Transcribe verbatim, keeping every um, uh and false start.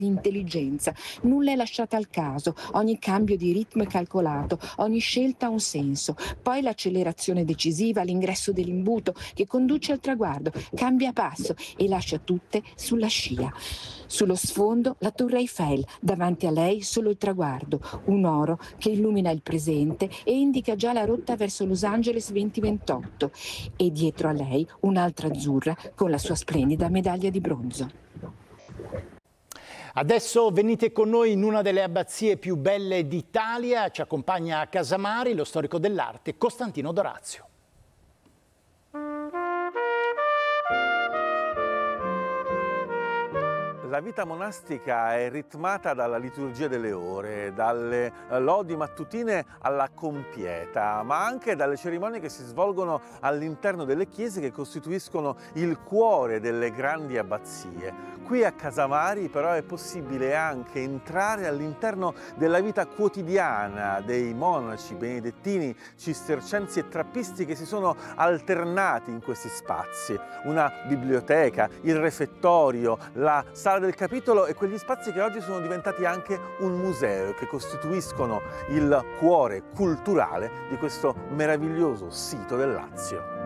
di intelligenza. Nulla è lasciato al caso, ogni cambio di ritmo è calcolato, ogni scelta ha un senso. Poi l'accelerazione decisiva, l'ingresso dell'imbuto che conduce al traguardo, cambia passo e lascia tutte sulla scia. Sullo sfondo la Torre Eiffel, davanti a lei solo il traguardo, un oro che illumina il presente e indica già la rotta verso Los Angeles duemilaventotto, e dietro a lei un'altra azzurra con la sua splendida medaglia di bronzo. Adesso venite con noi in una delle abbazie più belle d'Italia, ci accompagna a Casamari lo storico dell'arte Costantino Dorazio. La vita monastica è ritmata dalla liturgia delle ore, dalle lodi mattutine alla compieta, ma anche dalle cerimonie che si svolgono all'interno delle chiese che costituiscono il cuore delle grandi abbazie. Qui a Casamari però è possibile anche entrare all'interno della vita quotidiana dei monaci benedettini, cistercensi e trappisti che si sono alternati in questi spazi. Una biblioteca, il refettorio, la sala del capitolo e quegli spazi che oggi sono diventati anche un museo, che costituiscono il cuore culturale di questo meraviglioso sito del Lazio.